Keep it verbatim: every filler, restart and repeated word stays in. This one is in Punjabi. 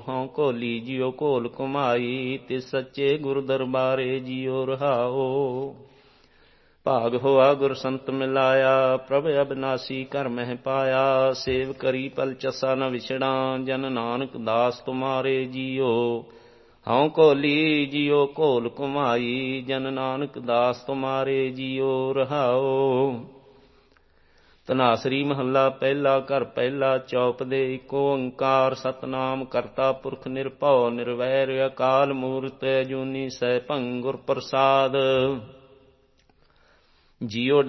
ਹਉ ਘੋਲੀ ਜਿਉ ਘੋਲ ਘੁਮਾਈ। ਤਿਸ ਸੱਚੇ ਗੁਰ ਦਰਬਾਰੇ ਜਿਉ ਰਹਾਓ। ਭਾਗ ਹੋਆ ਗੁਰ ਸੰਤ ਮਿਲਾਇਆ ਪ੍ਰਭ ਅਬਿਨਾਸੀ ਘਰ ਮਹਿ ਪਾਇਆ। ਸੇਵ ਕਰੀ ਪਲ ਚਸਾ ਨ ਵਿਛੜਾ ਜਨ ਨਾਨਕ ਦਾਸ ਤੁਮਾਰੇ ਜੀਓ। ਹਉ ਘੋਲੀ ਜਿਉ ਘੋਲ ਘੁਮਾਈ ਜਨ ਨਾਨਕ ਦਾਸ ਤੁਮਾਰੇ ਜੀਉ ਰਹਾਓ। ਧਨਾਸਰੀ ਮਹੱਲਾ ਪਹਿਲਾ। ਘਰ ਪਹਿਲਾ। ਚੌਪ ਦੇ ਏਕ ਓੰਕਾਰ ਸਤਿਨਾਮ ਕਰਤਾ ਪੁਰਖ ਨਿਰਭਉ ਨਿਰਵੈਰ ਅਕਾਲ ਮੂਰਤਿ ਅਜੂਨੀ ਸੈਭੰ ਗੁਰ ਪ੍ਰਸਾਦਿ। ਜਿਉ